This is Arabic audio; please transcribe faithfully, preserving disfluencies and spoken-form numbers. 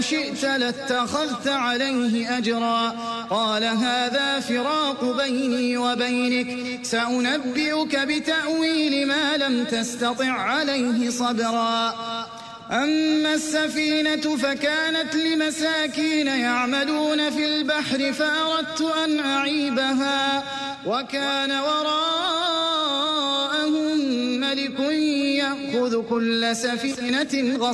شئت لاتخذت عليه أجرا قال هذا فراق بيني وبينك سأنبئك بتأويل ما لم تستطع عليه صبرا أما السفينة فكانت لمساكين يعملون في البحر فأردت أن أعيبها وكان وراءهم ملك يأخذ كل سفينة غصبا